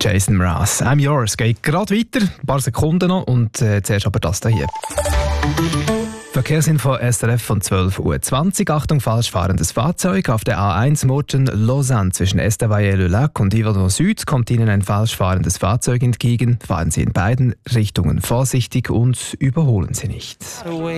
Jason Mraz. «I'm Yours» geht gerade weiter, ein paar Sekunden noch und zuerst aber das hier. Verkehrsinfo SRF von 12.20 Uhr. Achtung, falsch fahrendes Fahrzeug. Auf der A1 Murten-Lausanne zwischen Estavayer-le-Lac und Yverdon Süd kommt Ihnen ein falsch fahrendes Fahrzeug entgegen. Fahren Sie in beiden Richtungen vorsichtig und überholen Sie nicht.